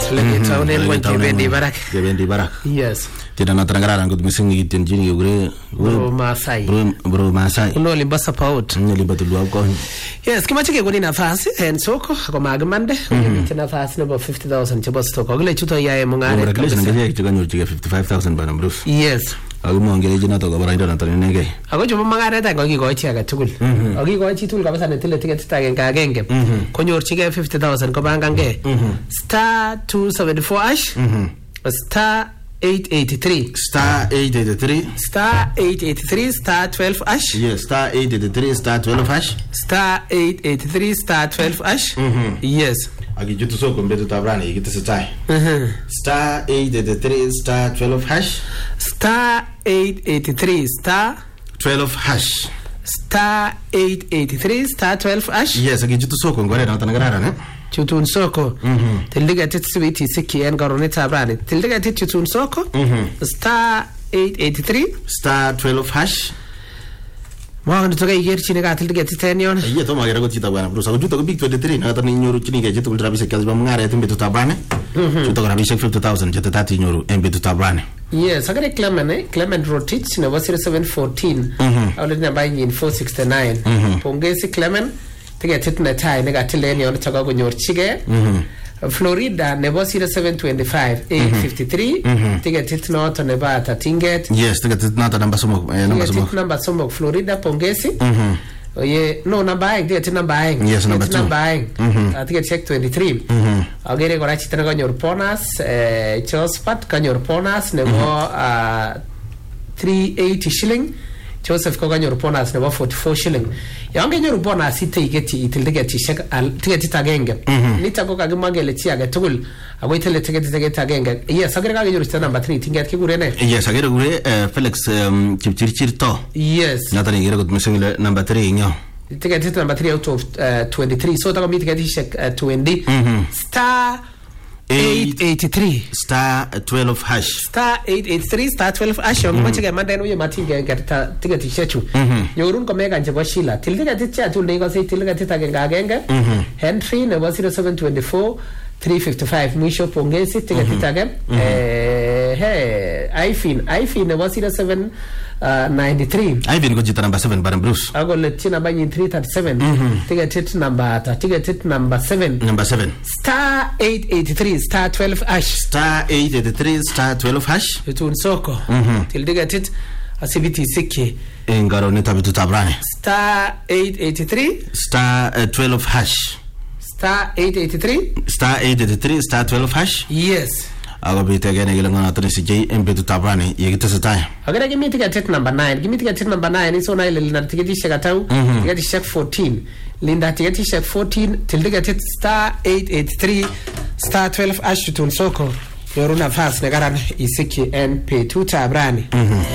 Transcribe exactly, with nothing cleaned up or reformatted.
Legitaunen ngwony kebendi barak. Kebendi barak. Yes. Tida na tarangara kot missing ngitenjini gure Bro Masai. Bro bro Masai. Uno limba support. Limba tulwa ko. Yes, kimache kegoni nafasi en soko kwa magmande. Ni nafasi number fifty thousand chebo stock. Ogile chuto yae mungare. Congratulations ngeye chiganyo chige fifty-five thousand bana Bruce. Yes. Agumongere jina to gabara ndo natani nege. Ako chobo mangare ta ngoki ko chi aga tugul. Ogi ko chi tugul kabisa ne tile ticket ta genga agenge. Konyorchige fifty thousand ko bangange. Star two seventy-four ash. Star eight eighty-three. Star eight eighty-three. Star eight eighty-three. Star twelve ash. Yes, star eight eighty-three. Star twelve ash. Star eight eighty-three. Star twelve ash. Mm-hmm. Yes. Agi jutu so kombe to tabrani igite setai. Mhm. Star eight eighty-three. Star twelve hash. Star eight eighty-three. Star twelve hash. Star eight eighty-three. Star twelve hash. Yes, agi jutu so kongore na tanagarara ne. Chutun soko. Mhm. Tildiga titswiti siki en garone tabrani. Tildiga titchutun soko. Mhm. Star eight eighty-three. Star twelve hash. Mwa nitoka iger chini ka tildiga titen yon. Iya to magera ko chita bwana Bruce. Agujuta ko big twenty-three na tani nyoru chini ke jitu ultra bisek kazi bamngare tumbe tutabane. Mhm. Chuta ko bisek fifty thousand jeta thirty nyoru embe tutabane. Yes, agare Clement eh Clement Rotich na zero seven one four. Mhm. Awle na bayi in four sixty-nine. Pongezi Clement. Tiga titna tai nega tileni on chaka ko nyorchige. Mhm. Florida nebo zero seven two five eight fifty-three. Tiga titna to neba ta tinget. Yes, tiga titna ta namba somo eh namba somo. Tiga namba somo Florida pongezi. Mhm. Oye no namba ai tiga titna namba ai. Yes, namba two. Namba ai. Mhm. Tiga check twenty-three. Mhm. Agere gora chitna ko nyor ponas eh Josephat ko nyor ponas nebo three eighty shilling. Joseph ko ganyor ponas nebo forty-four shilling. Yange nyor ponas ite igeti itildigeti shek al tigeti tagenge. Nita ko kagimagele chi aga tugul. Ago itele tigeti tigeti tagenge. Yes, agere ga nyor sta number three tinget ki gure ne. Yes, agere gure Felix Chipchirchir to. Yes. Natani gere got missing number three nyo. Tigeti number three out of uh, twenty-three. So ta ko mi tigeti shek uh, twenty. Star eight eighty-three. Star twelve hash. Star eight eighty-three. Star twelve hash. Yung machi ga manda no mati ga ga tiga ti shechu. Yorun ko mega nje boshila. Til tiga ti cha tul nego sai til tiga ti ta ga ga. Henry ne zero seven two four three fifty-five mwisho pongezi tiga ti ta ga. Eh he Ifin Ifin ne zero seven ninety-three. Ifin ko jita number seven baran Bruce. Ago le tina ba yin three thirty-seven. Tiga tit number ta tiga tit number seven. Number seven. Star eight eighty-three. Star twelve hash. Star eight eighty-three. Star twelve hash. Itun soko. Til diga tit asibiti sikki. Engaro neta bitu tabrane. Star eight eighty-three. Star uh, twelve hash. Star eight eighty-three. Star eight eighty-three. Star twelve hash. Yes. Ago bita gene gelanga na C J embe tu tabrane yegita satai. Agora give me ticket number nine. Give me ticket number nine. Iso na ile na ticket shaka tau. Ticket shaka fourteen. Linda ticket shaka fourteen. Til ticket star eight eighty-three. Star twelve hash tun soko. Yoruna fast negaran isiki and pay two tabrani.